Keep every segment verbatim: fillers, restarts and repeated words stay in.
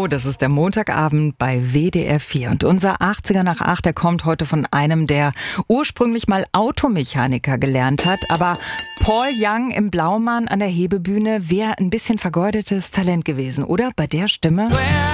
Hallo, das ist der Montagabend bei W D R vier und unser achtziger nach acht, der kommt heute von einem, der ursprünglich mal Automechaniker gelernt hat, aber Paul Young im Blaumann an der Hebebühne wäre ein bisschen vergeudetes Talent gewesen, oder? Bei der Stimme.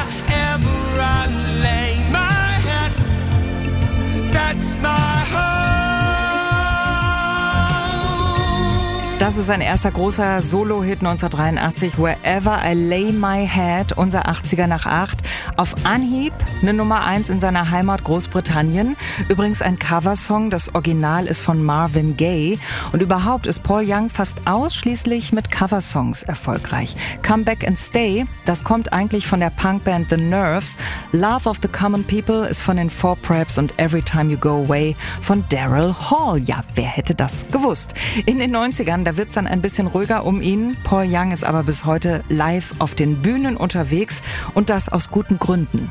Das ist sein erster großer Solo-Hit neunzehnhundertdreiundachtzig, Wherever I Lay My Head, unser achtziger nach acht. Auf Anhieb eine Nummer eins in seiner Heimat Großbritannien. Übrigens ein Coversong, das Original ist von Marvin Gaye. Und überhaupt ist Paul Young fast ausschließlich mit Coversongs erfolgreich. Come Back and Stay, das kommt eigentlich von der Punkband The Nerves. Love of the Common People ist von den Four Preps und Every Time You Go Away von Daryl Hall. Ja, wer hätte das gewusst? In den neunzigern, da wird es dann ein bisschen ruhiger um ihn. Paul Young ist aber bis heute live auf den Bühnen unterwegs und das aus guten Gründen.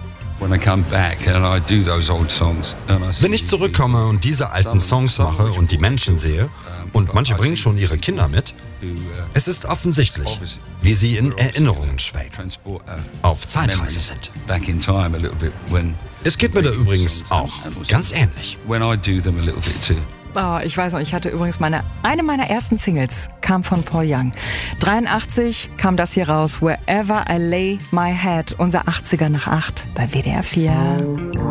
Wenn ich zurückkomme und diese alten Songs mache und die Menschen sehe, und manche bringen schon ihre Kinder mit, es ist offensichtlich, wie sie in Erinnerungen schwelgen, auf Zeitreise sind. Es geht mir da übrigens auch ganz ähnlich. Oh, ich weiß noch, ich hatte übrigens meine, eine meiner ersten Singles kam von Paul Young. dreiundachtzig kam das hier raus, Wherever I Lay My Head, unser achtziger nach acht bei W D R vier.